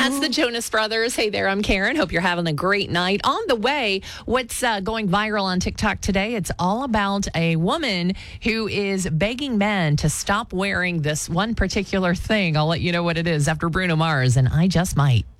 That's the Jonas Brothers. Hey there, I'm Karen. Hope you're having a great night. On the way, what's going viral on TikTok today? It's all about a woman who is begging men to stop wearing this one particular thing. I'll let you know what it is after Bruno Mars and I Just Might.